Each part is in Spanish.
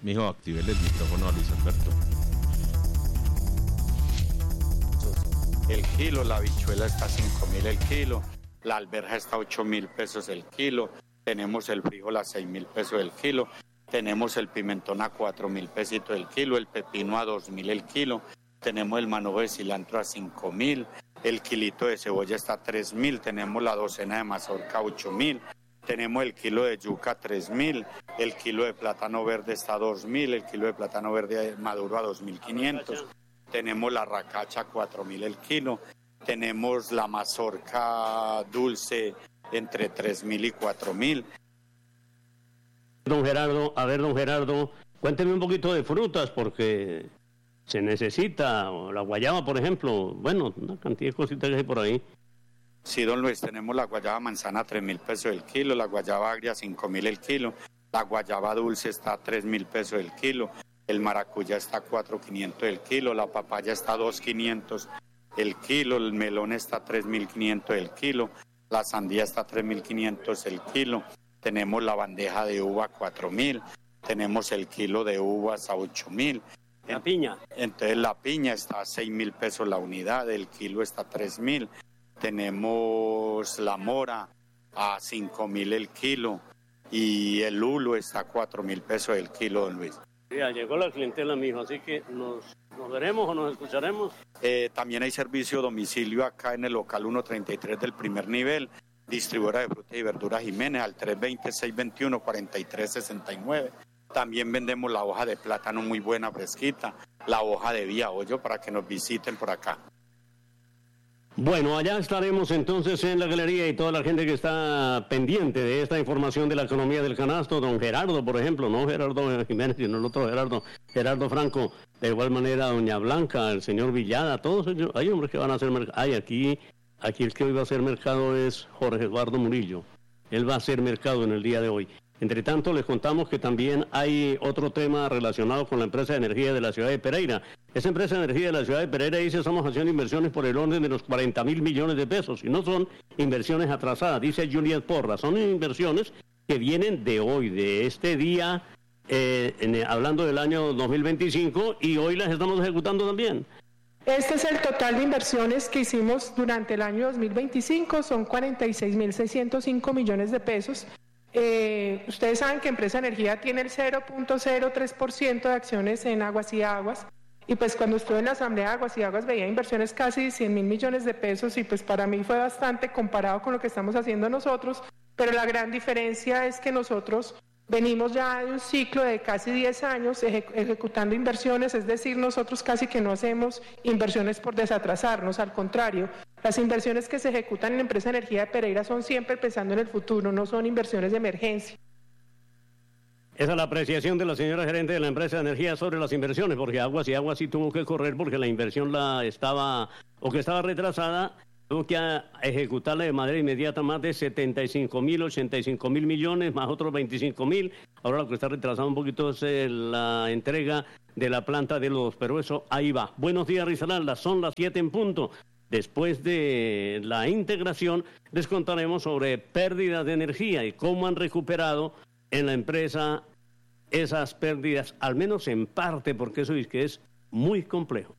Mijo, actívele el micrófono a Luis Alberto. El kilo, la habichuela está a 5.000 el kilo, la alberja está a 8.000 pesos el kilo, tenemos el frijol a 6.000 pesos el kilo, tenemos el pimentón a 4.000 pesitos el kilo, el pepino a 2.000 el kilo, tenemos el manojo de cilantro a 5.000, el kilito de cebolla está a 3.000, tenemos la docena de mazorca a 8.000, tenemos el kilo de yuca a 3.000, el kilo de plátano verde está a 2.000, el kilo de plátano verde maduro a 2.500. Tenemos la racacha a 4.000 el kilo, tenemos la mazorca dulce entre 3.000 y 4.000. Don Gerardo, cuénteme un poquito de frutas porque se necesita, o la guayaba, por ejemplo, bueno, una cantidad de cositas que hay por ahí. Sí, don Luis, tenemos la guayaba manzana a 3.000 pesos el kilo, la guayaba agria a 5.000 el kilo, la guayaba dulce está a 3.000 pesos el kilo. El maracuyá está a 4.500 el kilo, la papaya está a 2.500 el kilo, el melón está a 3.500 el kilo, la sandía está a 3.500 el kilo, tenemos la bandeja de uva a 4.000, tenemos el kilo de uvas a 8.000. La piña. Entonces la piña está a 6.000 pesos la unidad, el kilo está a 3.000, tenemos la mora a 5.000 el kilo y el lulo está a 4.000 pesos el kilo, don Luis. Ya llegó la clientela, mijo, así que nos veremos o nos escucharemos. También hay servicio a domicilio acá en el local 133 del primer nivel, distribuidora de frutas y verduras Jiménez al 320-621-4369. También vendemos la hoja de plátano muy buena, fresquita, la hoja de vía hoyo para que nos visiten por acá. Bueno, allá estaremos entonces en la galería y toda la gente que está pendiente de esta información de la economía del canasto. Don Gerardo, por ejemplo, no Gerardo Jiménez, sino el otro Gerardo Franco. De igual manera, doña Blanca, el señor Villada, todos ellos. Hay hombres que van a hacer mercado. Aquí el que hoy va a hacer mercado es Jorge Eduardo Murillo. Él va a hacer mercado en el día de hoy. Entre tanto, les contamos que también hay otro tema relacionado con la empresa de energía de la ciudad de Pereira. Esa empresa de energía de la ciudad de Pereira dice estamos haciendo inversiones por el orden de los 40.000 millones de pesos y no son inversiones atrasadas, dice Juliet Porra, son inversiones que vienen de hoy, de este día, hablando del año 2025 y hoy las estamos ejecutando también. Este es el total de inversiones que hicimos durante el año 2025, son 46.605 millones de pesos. Ustedes saben que Empresa Energía tiene el 0.03% de acciones en Aguas y Aguas y pues cuando estuve en la Asamblea de Aguas y Aguas veía inversiones casi 100.000 millones de pesos y pues para mí fue bastante comparado con lo que estamos haciendo nosotros, pero la gran diferencia es que nosotros venimos ya de un ciclo de casi 10 años ejecutando inversiones, es decir, nosotros casi que no hacemos inversiones por desatrasarnos, al contrario, las inversiones que se ejecutan en la Empresa Energía de Pereira son siempre pensando en el futuro, no son inversiones de emergencia. Esa es la apreciación de la señora gerente de la empresa de energía sobre las inversiones, porque Aguas y Aguas sí tuvo que correr porque la inversión estaba retrasada. Tuvo que ejecutarla de manera inmediata más de 85.000 millones, más otros 25.000. Ahora lo que está retrasado un poquito es la entrega de la planta de lodos, pero eso ahí va. Buenos días, Risaralda, son las 7 en punto. Después de la integración, les contaremos sobre pérdidas de energía y cómo han recuperado en la empresa esas pérdidas, al menos en parte, porque eso es que es muy complejo.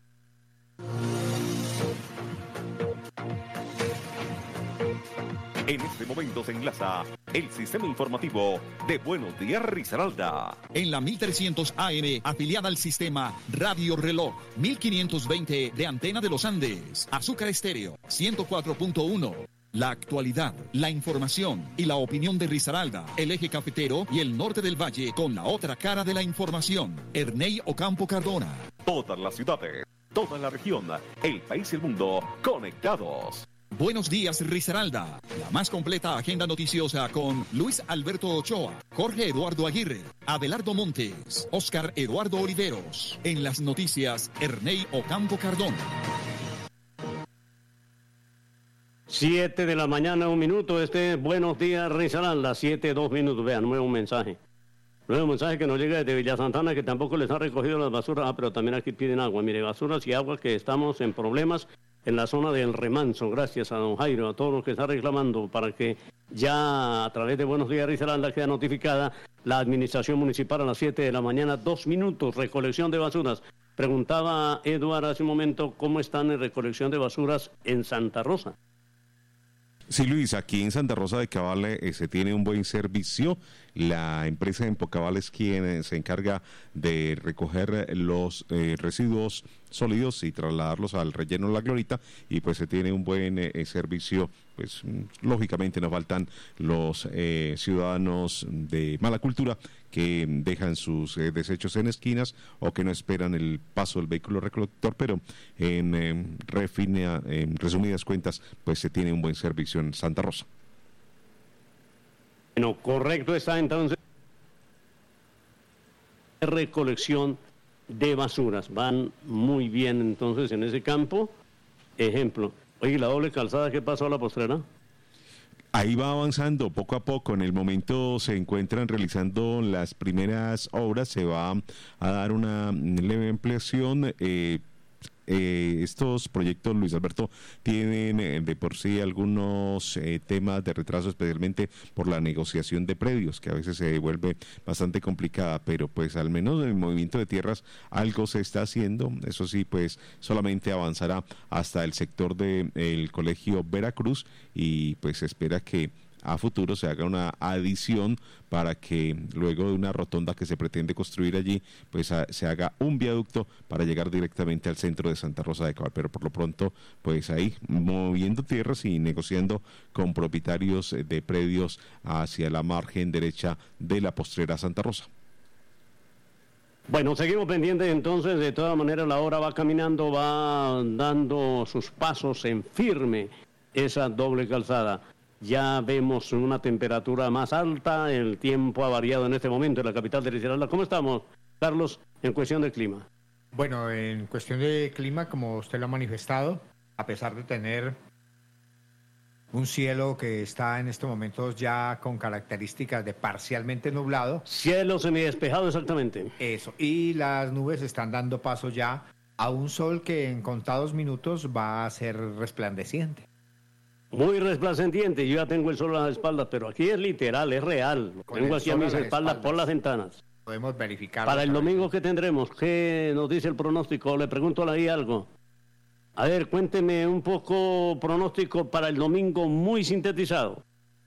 En este momento se enlaza el sistema informativo de Buenos Días Risaralda. En la 1300 AM, afiliada al sistema Radio Reloj, 1520 de Antena de los Andes, Azúcar Estéreo, 104.1. La actualidad, la información y la opinión de Risaralda, el eje cafetero y el norte del valle con la otra cara de la información. Erney Ocampo Cardona. Todas las ciudades, toda la región, el país y el mundo conectados. Buenos días, Risaralda. La más completa agenda noticiosa con Luis Alberto Ochoa, Jorge Eduardo Aguirre, Abelardo Montes, Oscar Eduardo Oliveros. En las noticias, Erney Ocampo Cardona. 7 de la mañana, 1 minuto. Buenos días, Risaralda, 7, 2 minutos. Vean, nuevo mensaje. Nuevo mensaje que nos llega desde Villa Santana, que tampoco les han recogido las basuras. Pero también aquí piden agua. Mire, basuras y agua, que estamos en problemas en la zona del Remanso. Gracias a don Jairo, a todos los que están reclamando para que Ya a través de Buenos Días Risaralda queda notificada la administración municipal a las 7 de la mañana, 2 minutos, recolección de basuras. Preguntaba Eduardo hace un momento cómo están en recolección de basuras en Santa Rosa. Sí, Luis, aquí en Santa Rosa de Cabal se tiene un buen servicio. La empresa Empocabal es quien se encarga de recoger los residuos sólidos y trasladarlos al relleno de La Glorita, y pues se tiene un buen servicio. Pues lógicamente nos faltan los ciudadanos de mala cultura que dejan sus desechos en esquinas o que no esperan el paso del vehículo recolector, pero en resumidas cuentas, pues se tiene un buen servicio en Santa Rosa. Bueno, correcto está entonces recolección de basuras. Van muy bien entonces en ese campo. Ejemplo, oye, la doble calzada, ¿qué pasó a la postrera? Ahí va avanzando poco a poco. En el momento se encuentran realizando las primeras obras. Se va a dar una leve ampliación. Estos proyectos, Luis Alberto, tienen de por sí algunos temas de retraso, especialmente por la negociación de predios, que a veces se vuelve bastante complicada, pero pues al menos en el movimiento de tierras algo se está haciendo. Eso sí, pues solamente avanzará hasta el sector del Colegio Veracruz, y pues se espera que a futuro se haga una adición para que luego de una rotonda que se pretende construir allí, pues se haga un viaducto para llegar directamente al centro de Santa Rosa de Cabal. Pero por lo pronto, pues ahí moviendo tierras y negociando con propietarios de predios hacia la margen derecha de la postrera Santa Rosa. Bueno, seguimos pendientes entonces. De todas maneras, la hora va caminando, va dando sus pasos en firme esa doble calzada. Ya vemos una temperatura más alta, el tiempo ha variado en este momento en la capital de Risaralda. ¿Cómo estamos, Carlos, en cuestión de clima? Bueno, en cuestión de clima, como usted lo ha manifestado, a pesar de tener un cielo que está en estos momentos ya con características de parcialmente nublado. Cielo semidespejado, exactamente. Eso, y las nubes están dando paso ya a un sol que en contados minutos va a ser resplandeciente. Muy resplandeciente, yo ya tengo el sol a las espaldas, pero aquí es literal, es real. Lo tengo aquí a mis espaldas por las ventanas. Podemos verificar. Para el domingo, ¿qué tendremos? ¿Qué nos dice el pronóstico? Le pregunto ahí algo. A ver, cuénteme un poco pronóstico para el domingo muy sintetizado.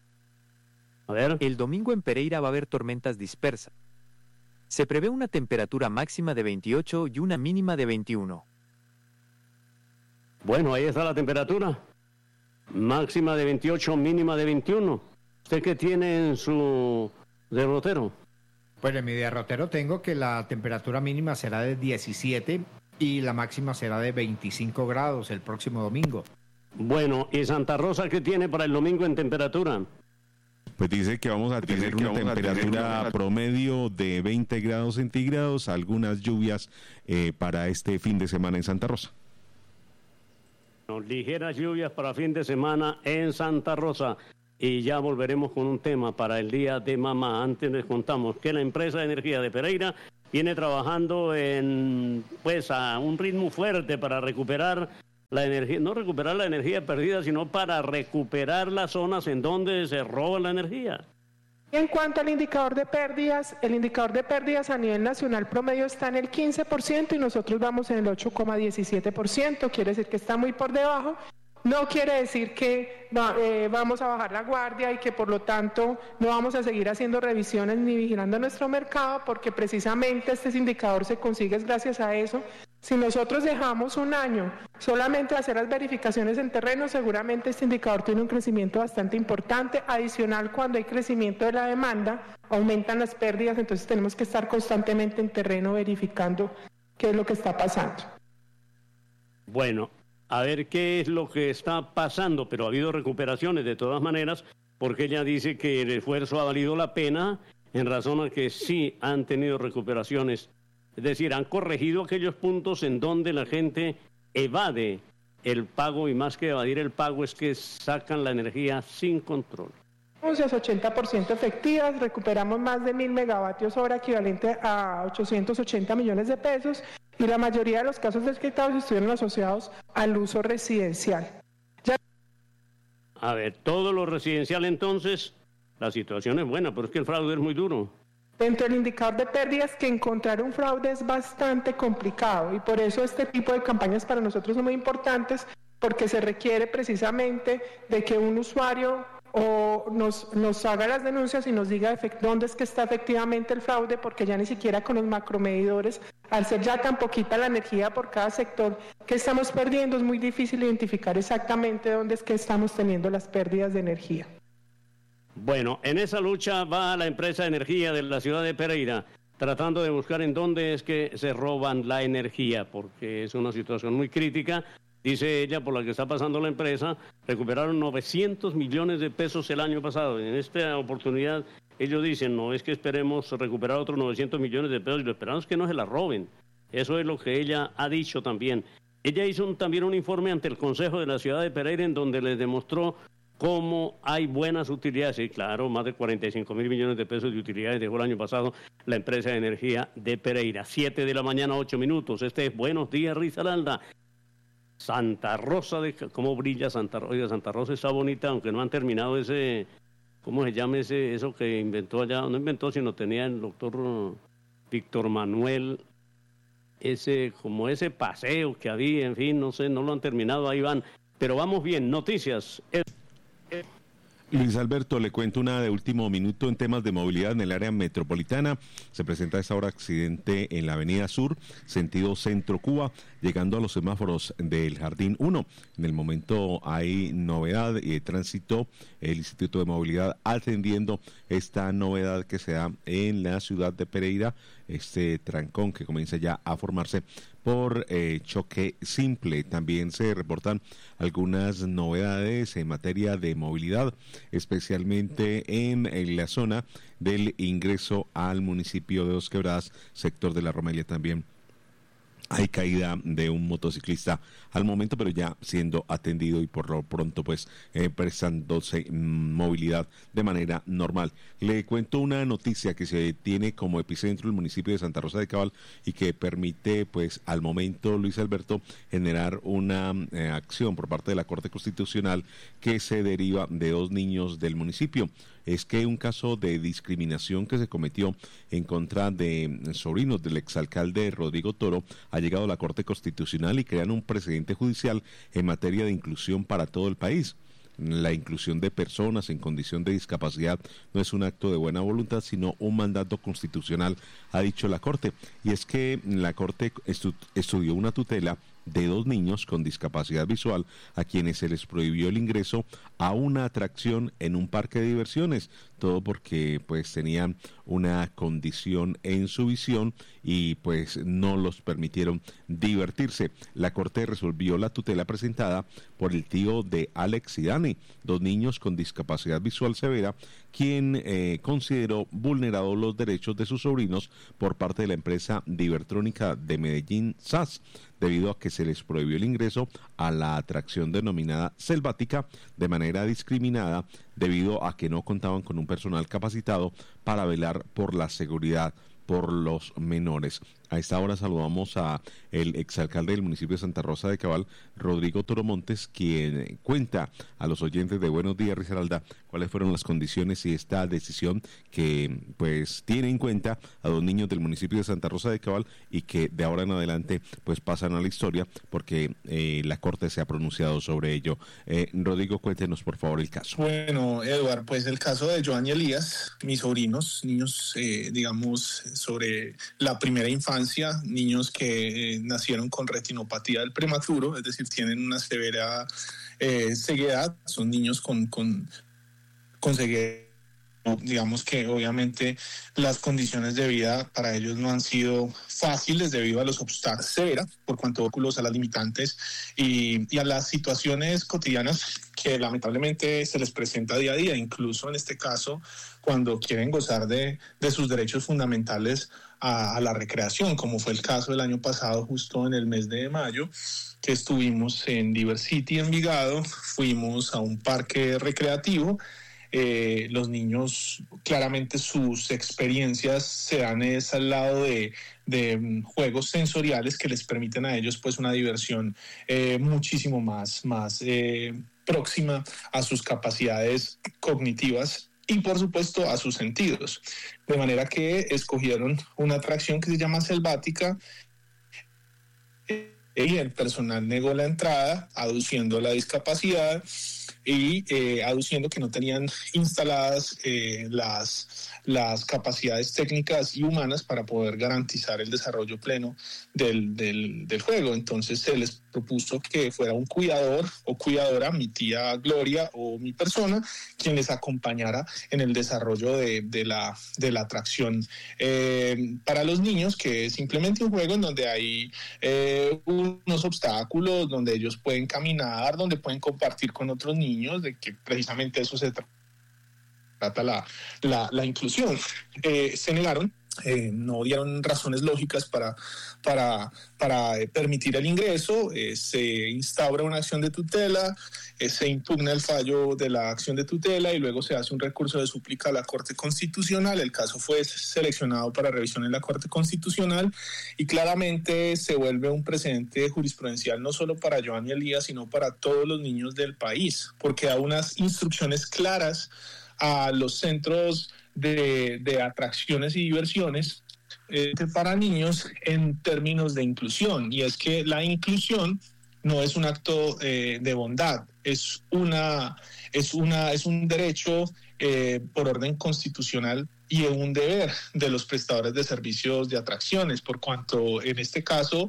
A ver. El domingo en Pereira va a haber tormentas dispersas. Se prevé una temperatura máxima de 28 y una mínima de 21. Bueno, ahí está la temperatura. Máxima de 28, mínima de 21. ¿Usted qué tiene en su derrotero? Pues en mi derrotero tengo que la temperatura mínima será de 17 y la máxima será de 25 grados el próximo domingo. Bueno, ¿y Santa Rosa qué tiene para el domingo en temperatura? Pues dice que vamos a tener una temperatura promedio de 20 grados centígrados, algunas lluvias para este fin de semana en Santa Rosa. Ligeras lluvias para fin de semana en Santa Rosa. Y ya volveremos con un tema para el Día de Mamá. Antes les contamos que la empresa de energía de Pereira viene trabajando a un ritmo fuerte para recuperar la energía, no recuperar la energía perdida, sino para recuperar las zonas en donde se roba la energía. En cuanto al indicador de pérdidas, el indicador de pérdidas a nivel nacional promedio está en el 15% y nosotros vamos en el 8,17%, quiere decir que está muy por debajo. No quiere decir que vamos a bajar la guardia y que por lo tanto no vamos a seguir haciendo revisiones ni vigilando nuestro mercado, porque precisamente este indicador se consigue gracias a eso. Si nosotros dejamos un año solamente a hacer las verificaciones en terreno, seguramente este indicador tiene un crecimiento bastante importante. Adicional, cuando hay crecimiento de la demanda, aumentan las pérdidas, entonces tenemos que estar constantemente en terreno verificando qué es lo que está pasando. Bueno, a ver qué es lo que está pasando, pero ha habido recuperaciones de todas maneras, porque ella dice que el esfuerzo ha valido la pena en razón a que sí han tenido recuperaciones. Es decir, han corregido aquellos puntos en donde la gente evade el pago, y más que evadir el pago es que sacan la energía sin control. Es 80% efectivas, recuperamos más de 1.000 megavatios hora, equivalente a 880 millones de pesos, y la mayoría de los casos descritos estuvieron asociados al uso residencial. A ver, todo lo residencial entonces, la situación es buena, pero es que el fraude es muy duro. Dentro del indicador de pérdidas, que encontrar un fraude es bastante complicado y por eso este tipo de campañas para nosotros son muy importantes, porque se requiere precisamente de que un usuario nos haga las denuncias y nos diga dónde es que está efectivamente el fraude, porque ya ni siquiera con los macromedidores, al ser ya tan poquita la energía por cada sector que estamos perdiendo, es muy difícil identificar exactamente dónde es que estamos teniendo las pérdidas de energía. Bueno, en esa lucha va la empresa de energía de la ciudad de Pereira, tratando de buscar en dónde es que se roban la energía, porque es una situación muy crítica. Dice ella, por la que está pasando la empresa, recuperaron 900 millones de pesos el año pasado. En esta oportunidad, ellos dicen, no es que esperemos recuperar otros 900 millones de pesos, y lo esperamos que no se la roben. Eso es lo que ella ha dicho también. Ella hizo también un informe ante el Consejo de la ciudad de Pereira, en donde les demostró cómo hay buenas utilidades. Y claro, más de 45 mil millones de pesos de utilidades dejó el año pasado la empresa de energía de Pereira. 7 de la mañana, 8 minutos. Este es Buenos Días, Risaralda. Santa Rosa, cómo brilla Santa Rosa. Oiga, Santa Rosa está bonita, aunque no han terminado ese, ¿cómo se llama eso que inventó allá? No inventó, sino tenía el doctor Víctor Manuel, ese paseo que había, en fin, no sé, no lo han terminado, ahí van. Pero vamos bien, noticias. Luis Alberto, le cuento una de último minuto en temas de movilidad en el área metropolitana. Se presenta a esta hora accidente en la avenida Sur, sentido Centro Cuba, llegando a los semáforos del Jardín 1. En el momento hay novedad y tránsito, el Instituto de Movilidad atendiendo esta novedad que se da en la ciudad de Pereira, este trancón que comienza ya a formarse por choque simple. También se reportan algunas novedades en materia de movilidad, especialmente en la zona del ingreso al municipio de Dos Quebradas, sector de la Romelia también. Hay caída de un motociclista al momento, pero ya siendo atendido y por lo pronto pues prestándose movilidad de manera normal. Le cuento una noticia que se tiene como epicentro el municipio de Santa Rosa de Cabal y que permite pues al momento, Luis Alberto, generar una acción por parte de la Corte Constitucional que se deriva de 2 niños del municipio. Es que un caso de discriminación que se cometió en contra de sobrinos del exalcalde Rodrigo Toro ha llegado a la Corte Constitucional y crean un precedente judicial en materia de inclusión para todo el país. La inclusión de personas en condición de discapacidad no es un acto de buena voluntad, sino un mandato constitucional, ha dicho la Corte. Y es que la Corte estudió una tutela de 2 niños con discapacidad visual a quienes se les prohibió el ingreso a una atracción en un parque de diversiones, todo porque pues tenían una condición en su visión y pues no los permitieron divertirse. La Corte resolvió la tutela presentada por el tío de Alex y Dani, 2 niños con discapacidad visual severa, quien consideró vulnerados los derechos de sus sobrinos por parte de la empresa Divertrónica de Medellín, SAS, debido a que se les prohibió el ingreso a la atracción denominada Selvática de manera discriminada, debido a que no contaban con un personal capacitado para velar por la seguridad por los menores. A esta hora saludamos a el exalcalde del municipio de Santa Rosa de Cabal, Rodrigo Toro Montes, quien cuenta a los oyentes de Buenos Días, Risaralda, cuáles fueron las condiciones y esta decisión que pues tiene en cuenta a 2 niños del municipio de Santa Rosa de Cabal y que de ahora en adelante pues pasan a la historia porque la Corte se ha pronunciado sobre ello. Rodrigo, cuéntenos por favor el caso. Bueno, Eduardo, pues el caso de Joan y Elías, mis sobrinos, niños digamos sobre la primera infancia, niños que nacieron con retinopatía del prematuro, es decir, tienen una severa ceguedad, son niños con ceguedad. Digamos que obviamente las condiciones de vida para ellos no han sido fáciles debido a los obstáculos severos por cuanto a las limitantes y a las situaciones cotidianas que lamentablemente se les presenta día a día, incluso en este caso cuando quieren gozar de sus derechos fundamentales a la recreación, como fue el caso del año pasado justo en el mes de mayo, que estuvimos en Diversity Envigado, fuimos a un parque recreativo los niños claramente sus experiencias se dan al lado de juegos sensoriales que les permiten a ellos pues una diversión muchísimo más próxima a sus capacidades cognitivas y por supuesto a sus sentidos. De manera que escogieron una atracción que se llama Selvática y el personal negó la entrada aduciendo la discapacidad y aduciendo que no tenían instaladas las capacidades técnicas y humanas para poder garantizar el desarrollo pleno del juego. Entonces se les propuso que fuera un cuidador o cuidadora, mi tía Gloria o mi persona, quien les acompañara en el desarrollo de la atracción para los niños, que es simplemente un juego en donde hay unos obstáculos, donde ellos pueden caminar, donde pueden compartir con otros niños, de que precisamente eso se trata la inclusión. Se negaron, no dieron razones lógicas para permitir el ingreso, se instaura una acción de tutela, se impugna el fallo de la acción de tutela y luego se hace un recurso de súplica a la Corte Constitucional. El caso fue seleccionado para revisión en la Corte Constitucional y claramente se vuelve un precedente jurisprudencial no solo para Giovanni Elías, sino para todos los niños del país, porque da unas instrucciones claras a los centros de atracciones y diversiones para niños en términos de inclusión, y es que la inclusión no es un acto de bondad, es un derecho por orden constitucional y un deber de los prestadores de servicios de atracciones, por cuanto en este caso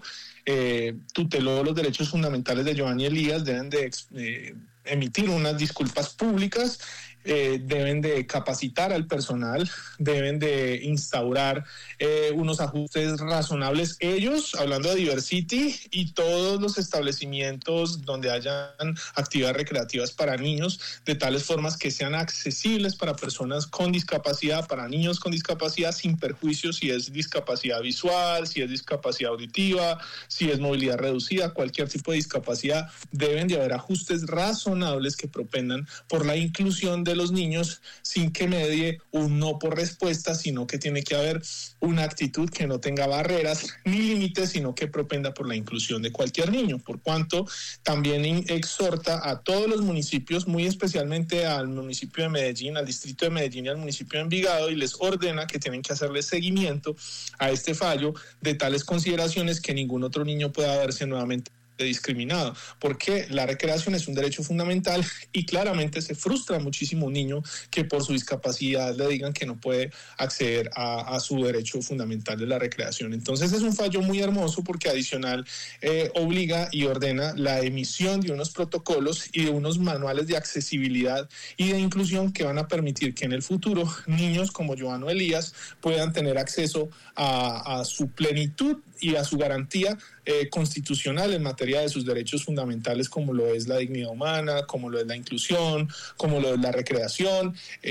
tuteló los derechos fundamentales de Giovanni Elías. Deben de emitir unas disculpas públicas, deben de capacitar al personal, deben de instaurar unos ajustes razonables ellos, hablando de Diversity, y todos los establecimientos donde hayan actividades recreativas para niños, de tales formas que sean accesibles para personas con discapacidad, para niños con discapacidad, sin perjuicio si es discapacidad visual, si es discapacidad auditiva, si es movilidad reducida, cualquier tipo de discapacidad. Deben de haber ajustes razonables que propendan por la inclusión de los niños, sin que medie un no por respuesta, sino que tiene que haber una actitud que no tenga barreras ni límites, sino que propenda por la inclusión de cualquier niño. Por cuanto también exhorta a todos los municipios, muy especialmente al municipio de Medellín, al distrito de Medellín y al municipio de Envigado, y les ordena que tienen que hacerle seguimiento a este fallo de tales consideraciones, que ningún otro niño pueda verse nuevamente discriminado, porque la recreación es un derecho fundamental y claramente se frustra muchísimo un niño que por su discapacidad le digan que no puede acceder a su derecho fundamental de la recreación. Entonces es un fallo muy hermoso, porque adicional obliga y ordena la emisión de unos protocolos y de unos manuales de accesibilidad y de inclusión que van a permitir que en el futuro niños como Giovanni Elías puedan tener acceso a su plenitud y a su garantía constitucional en materia de sus derechos fundamentales, como lo es la dignidad humana, como lo es la inclusión, como lo es la recreación.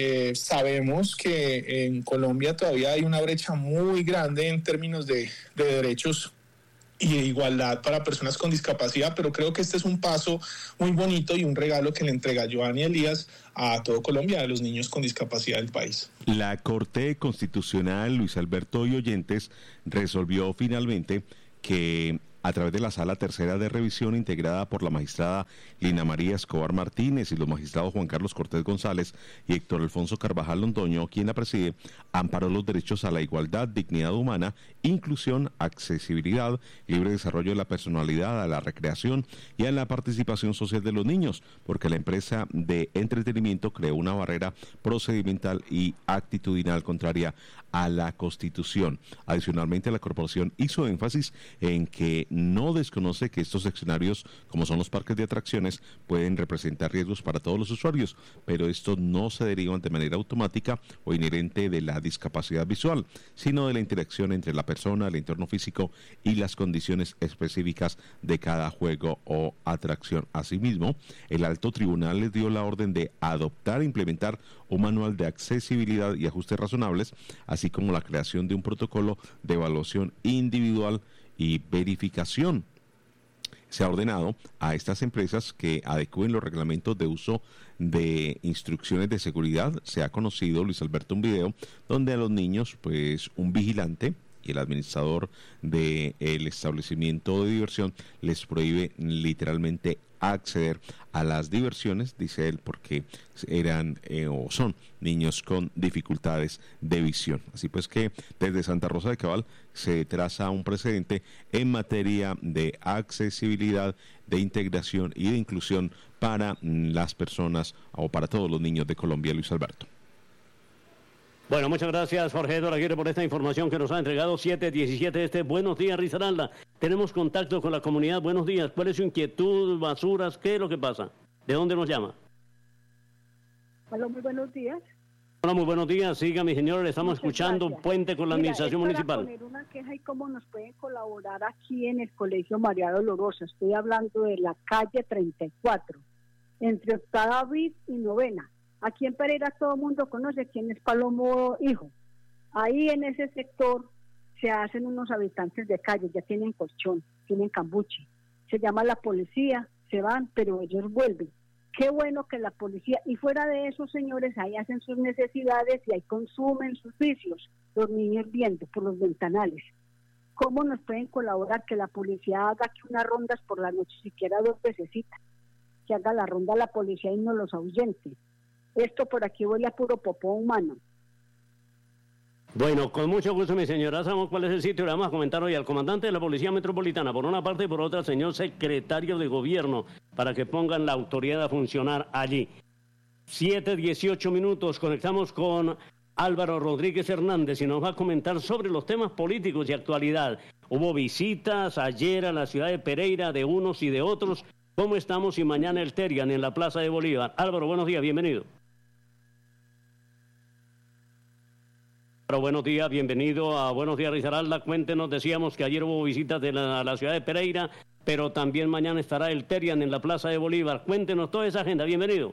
Sabemos que en Colombia todavía hay una brecha muy grande en términos de derechos y de igualdad para personas con discapacidad, pero creo que este es un paso muy bonito y un regalo que le entrega Giovanni Elías a todo Colombia, a los niños con discapacidad del país. La Corte Constitucional, Luis Alberto y oyentes, resolvió finalmente que a través de la Sala Tercera de Revisión, integrada por la magistrada Lina María Escobar Martínez y los magistrados Juan Carlos Cortés González y Héctor Alfonso Carvajal Londoño, quien la preside, amparó los derechos a la igualdad, dignidad humana, inclusión, accesibilidad, libre desarrollo de la personalidad, a la recreación y a la participación social de los niños, porque la empresa de entretenimiento creó una barrera procedimental y actitudinal contraria a la Constitución. Adicionalmente, la corporación hizo énfasis en que no desconoce que estos escenarios, como son los parques de atracciones, pueden representar riesgos para todos los usuarios, pero estos no se derivan de manera automática o inherente de la discapacidad visual, sino de la interacción entre la persona, el entorno físico y las condiciones específicas de cada juego o atracción. Asimismo, el alto tribunal les dio la orden de adoptar e implementar un manual de accesibilidad y ajustes razonables, así como la creación de un protocolo de evaluación individual y verificación. se ha ordenado a estas empresas que adecúen los reglamentos de uso de instrucciones de seguridad. Se ha conocido, Luis Alberto, un video donde a los niños, pues un vigilante y el administrador del establecimiento de diversión les prohíbe literalmente acceder a las diversiones, dice él, porque eran o son niños con dificultades de visión. Así pues que desde Santa Rosa de Cabal se traza un precedente en materia de accesibilidad, de integración y de inclusión para las personas o para todos los niños de Colombia, Luis Alberto. Bueno, muchas gracias, Jorge Edward Aguirre, por esta información que nos ha entregado. 7:17 Buenos días, Risaralda. Tenemos contacto con la comunidad. Buenos días. ¿Cuál es su inquietud, basuras? ¿Qué es lo que pasa? ¿De dónde nos llama? Hola, muy buenos días. Hola, muy buenos días. Siga, mi señor, le estamos escuchando. Gracias. Puente con la administración municipal. Poner una queja y cómo nos pueden colaborar aquí en el Colegio María Dolorosa. Estoy hablando de la calle 34, entre Octava Vid y Novena. Aquí en Pereira todo el mundo conoce quién es Palomo Hijo. Ahí en ese sector se hacen unos habitantes de calle, ya tienen colchón, tienen cambuche. Se llama la policía, se van, pero ellos vuelven. Qué bueno que la policía, y fuera de esos señores, ahí hacen sus necesidades y ahí consumen sus vicios, los niños viendo por los ventanales. ¿Cómo nos pueden colaborar que la policía haga aquí unas rondas por la noche, siquiera 2 vecesitas? Que haga la ronda la policía y no los ahuyente. Esto por aquí huele a puro popó humano. Bueno, con mucho gusto, mi señora. Sabemos cuál es el sitio. Le vamos a comentar hoy al comandante de la Policía Metropolitana, por una parte, y por otra, al señor secretario de Gobierno, para que pongan la autoridad a funcionar allí. 7:18. Conectamos con Álvaro Rodríguez Hernández y nos va a comentar sobre los temas políticos y actualidad. Hubo visitas ayer a la ciudad de Pereira de unos y de otros. ¿Cómo estamos? Y mañana el Terian en la Plaza de Bolívar. Álvaro, buenos días, bienvenido. Pero buenos días, bienvenido a Buenos Días, Risaralda. Cuéntenos, decíamos que ayer hubo visitas a la ciudad de Pereira, pero también mañana estará el Terian en la Plaza de Bolívar. Cuéntenos toda esa agenda, bienvenido.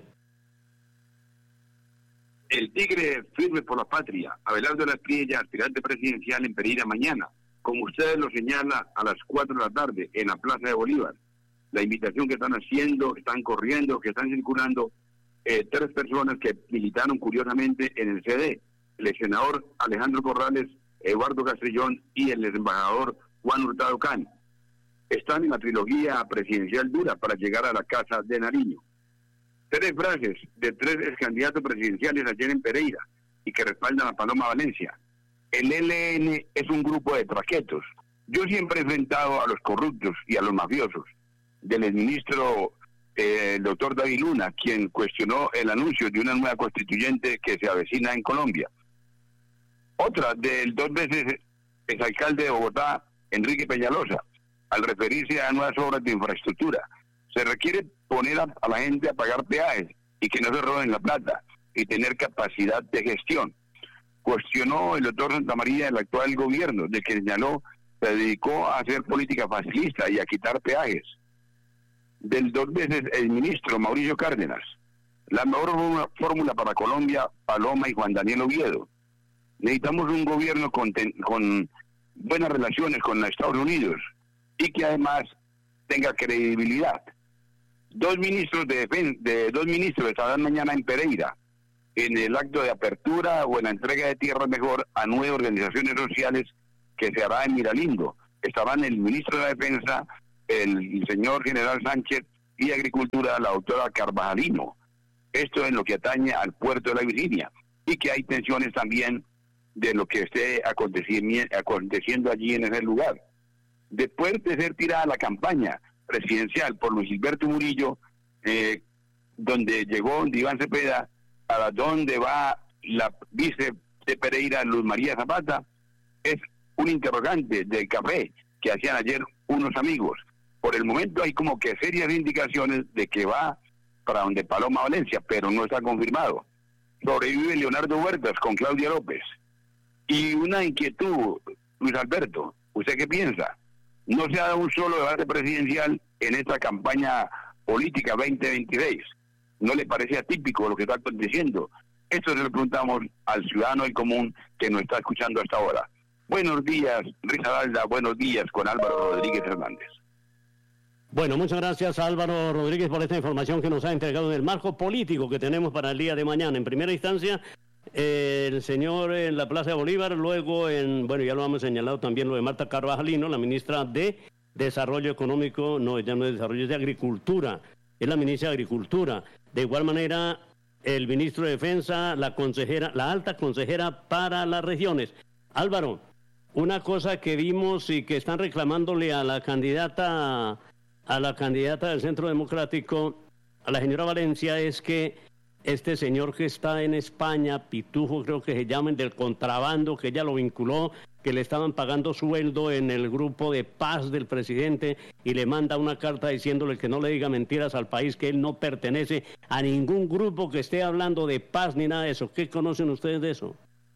El Tigre firme por la patria, Abelardo Lasprilla, aspirante presidencial en Pereira mañana, como ustedes lo señala, a las 4 de la tarde en la Plaza de Bolívar. La invitación que están haciendo, están corriendo, que están circulando 3 personas que militaron curiosamente en el CD. El senador Alejandro Corrales, Eduardo Castrillón y el embajador Juan Hurtado Can. Están en la trilogía presidencial dura para llegar a la Casa de Nariño. 3 frases de 3 ex candidatos presidenciales ayer en Pereira y que respaldan a Paloma Valencia. El ELN es un grupo de traquetos. Yo siempre he enfrentado a los corruptos y a los mafiosos. Del exministro el doctor David Luna, quien cuestionó el anuncio de una nueva constituyente que se avecina en Colombia. Otra del 2 veces exalcalde de Bogotá, Enrique Peñalosa, al referirse a nuevas obras de infraestructura. Se requiere poner a la gente a pagar peajes y que no se roben la plata y tener capacidad de gestión. Cuestionó el doctor Santamaría el actual gobierno, de que señaló se dedicó a hacer política facilista y a quitar peajes. Del 2 veces el ministro Mauricio Cárdenas, la mejor fórmula para Colombia, Paloma y Juan Daniel Oviedo. Necesitamos un gobierno con buenas relaciones con los Estados Unidos y que además tenga credibilidad. 2 ministros de 2 ministros estarán mañana en Pereira en el acto de apertura o en la entrega de tierras mejor a 9 organizaciones sociales que se hará en Miralindo. Estarán el ministro de la Defensa, el señor general Sánchez, y de Agricultura, la doctora Carvajalino. Esto en lo que atañe al puerto de la Virginia, y que hay tensiones también de lo que esté aconteciendo allí en ese lugar. Después de ser tirada la campaña presidencial por Luis Gilberto Murillo, donde llegó Iván Cepeda, a donde va la vice de Pereira, Luz María Zapata, es un interrogante del café que hacían ayer unos amigos. Por el momento hay como que serias indicaciones de que va para donde Paloma Valencia, pero no está confirmado. Sobrevive Leonardo Huertas con Claudia López. Y una inquietud, Luis Alberto, ¿usted qué piensa? No se ha dado un solo debate presidencial en esta campaña política 2026. ¿No le parece atípico lo que está aconteciendo? Esto se lo preguntamos al ciudadano del común que nos está escuchando hasta ahora. Buenos días, Risaralda, buenos días con Álvaro Rodríguez Hernández. Bueno, muchas gracias Álvaro Rodríguez por esta información que nos ha entregado del marco político que tenemos para el día de mañana. En primera instancia, el señor en la Plaza de Bolívar, luego ya lo hemos señalado también lo de Marta Carvajalino, la ministra de Desarrollo Económico, no, ella no es Desarrollo, es de Agricultura, es la ministra de Agricultura. De igual manera, el ministro de Defensa, la alta consejera para las regiones. Álvaro, una cosa que vimos y que están reclamándole a la candidata del Centro Democrático, a la señora Valencia, es que este señor que está en España, Pitufo creo que se llama, el del contrabando, que ella lo vinculó, que le estaban pagando sueldo en el grupo de paz del presidente y le manda una carta diciéndole que no le diga mentiras al país, que él no pertenece a ningún grupo que esté hablando de paz ni nada de eso. ¿Qué conocen ustedes de eso?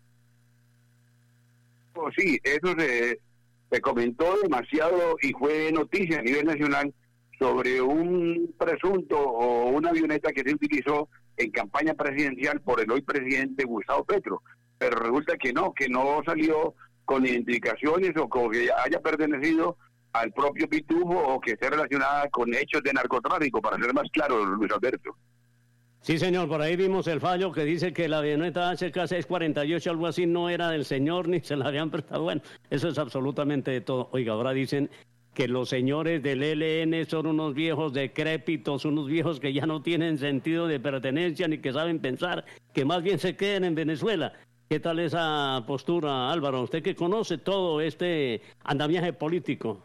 Oh, sí, eso se comentó demasiado y fue noticia a nivel nacional sobre un presunto o una avioneta que se utilizó en campaña presidencial por el hoy presidente Gustavo Petro, pero resulta que no salió con identificaciones o que haya pertenecido al propio Pitufo o que esté relacionada con hechos de narcotráfico, para ser más claro, Luis Alberto. Sí, señor, por ahí vimos el fallo que dice que la avioneta HK-648, algo así, no era del señor ni se la habían prestado. Bueno, eso es absolutamente de todo. Oiga, ahora dicen que los señores del ELN son unos viejos decrépitos, unos viejos que ya no tienen sentido de pertenencia ni que saben pensar, que más bien se queden en Venezuela. ¿Qué tal esa postura, Álvaro? Usted que conoce todo este andamiaje político.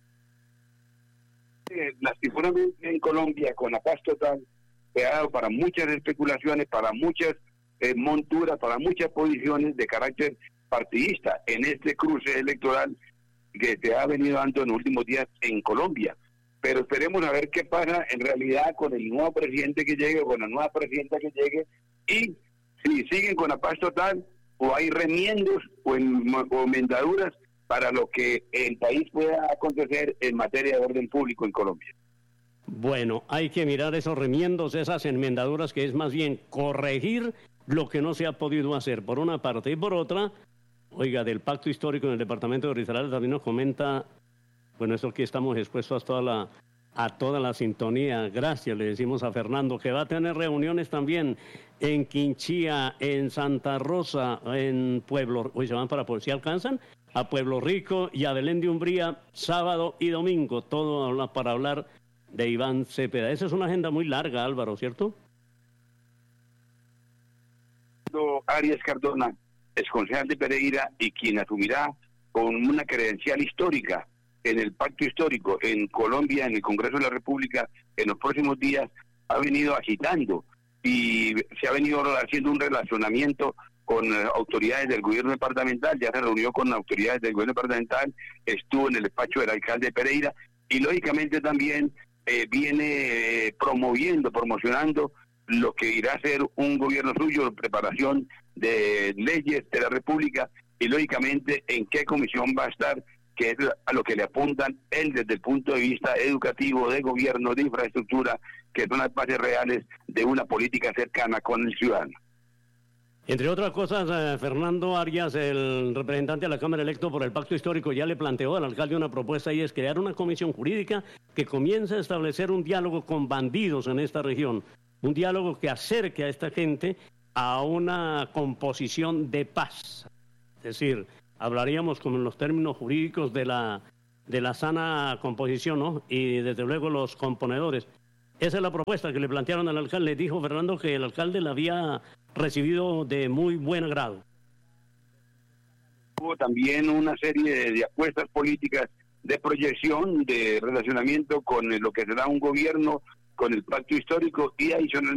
Lastimosamente en Colombia, con la paz total, se ha dado para muchas especulaciones, para muchas monturas, para muchas posiciones de carácter partidista en este cruce electoral que se ha venido dando en los últimos días en Colombia. Pero esperemos a ver qué pasa en realidad con el nuevo presidente que llegue, o con la nueva presidenta que llegue, y si siguen con la paz total, o hay remiendos o enmendaduras para lo que el país pueda acontecer en materia de orden público en Colombia. Bueno, hay que mirar esos remiendos, esas enmendaduras, que es más bien corregir lo que no se ha podido hacer, por una parte. Y por otra, oiga, del pacto histórico en el departamento de Risaralda también nos comenta, bueno, eso aquí estamos expuestos a toda la sintonía. Gracias, le decimos a Fernando, que va a tener reuniones también en Quinchía, en Santa Rosa, en Pueblo, hoy se van para Pueblo, ¿si alcanzan? A Pueblo Rico y a Belén de Umbría, sábado y domingo, todo para hablar de Iván Cepeda. Esa es una agenda muy larga, Álvaro, ¿cierto? Arias Cardona es concejal de Pereira y quien asumirá con una credencial histórica en el pacto histórico en Colombia, en el Congreso de la República, en los próximos días, ha venido agitando y se ha venido haciendo un relacionamiento con autoridades del gobierno departamental, ya se reunió con autoridades del gobierno departamental, estuvo en el despacho del alcalde de Pereira y lógicamente también viene promocionando lo que irá a ser un gobierno suyo, preparación de leyes de la República y lógicamente en qué comisión va a estar, que es a lo que le apuntan él desde el punto de vista educativo, de gobierno, de infraestructura, que son las bases reales de una política cercana con el ciudadano. Entre otras cosas, Fernando Arias, el representante de la Cámara electo por el Pacto Histórico, ya le planteó al alcalde una propuesta y es crear una comisión jurídica que comience a establecer un diálogo con bandidos en esta región, un diálogo que acerque a esta gente a una composición de paz. Es decir, hablaríamos como en los términos jurídicos de la sana composición, ¿no? Y desde luego los componedores. Esa es la propuesta que le plantearon al alcalde. Dijo Fernando que el alcalde la había recibido de muy buen agrado. Hubo también una serie de apuestas políticas de proyección, de relacionamiento con lo que será un gobierno, con el pacto histórico y adicionalmente